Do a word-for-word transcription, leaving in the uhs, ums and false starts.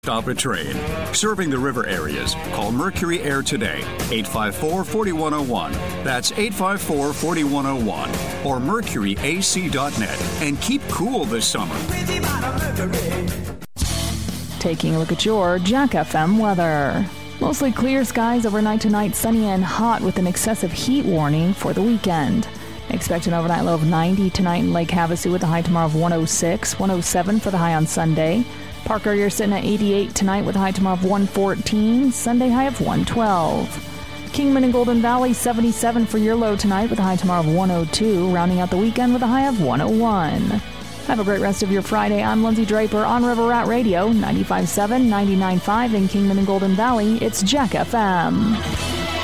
Stop a train. Serving the river areas. Call Mercury Air today. eight five four, four one zero one. That's eight five four, four one zero one. Or mercury a c dot net. And keep cool this summer. Taking a look at your Jack F M weather. Mostly clear skies overnight tonight, sunny and hot with an excessive heat warning for the weekend. Expect an overnight low of ninety tonight in Lake Havasu with a high tomorrow of one oh six, one oh seven for the high on Sunday. Parker, you're sitting at eighty-eight tonight with a high tomorrow of one fourteen, Sunday high of one twelve. Kingman and Golden Valley, seventy-seven for your low tonight with a high tomorrow of one oh two, rounding out the weekend with a high of one oh one. Have a great rest of your Friday. I'm Lindsay Draper on River Rat Radio, ninety-five point seven, ninety-nine point five in Kingman and Golden Valley. It's Jack F M.